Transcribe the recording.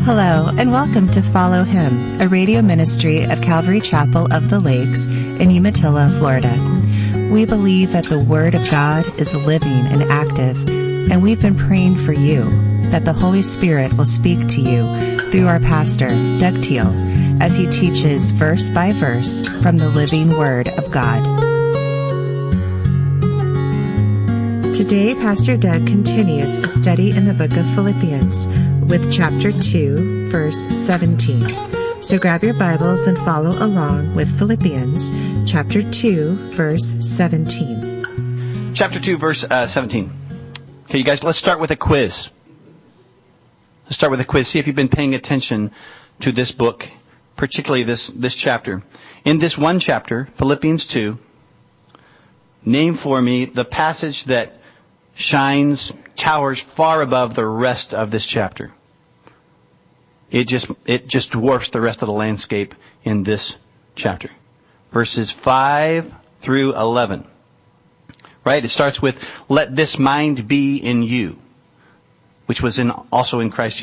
Hello, and welcome to Follow Him, a radio ministry of Calvary Chapel of the Lakes in Umatilla, Florida. We believe that the Word of God is living and active, and we've been praying for you that the Holy Spirit will speak to you through our pastor, Doug Teal, as he teaches verse by verse from the living Word of God. Today, Pastor Doug continues a study in the book of Philippians with chapter 2, verse 17. So grab your Bibles and follow along with Philippians chapter 2, verse 17. Chapter 2, verse 17. Okay, you guys, let's start with a quiz. Let's start with a quiz. See if you've been paying attention to this book, particularly this chapter. In this one chapter, Philippians 2, name for me the passage that towers far above the rest of this chapter. It just dwarfs the rest of the landscape in this chapter. Verses 5 through 11. Right? It starts with, let this mind be in you, which was also in Christ Jesus.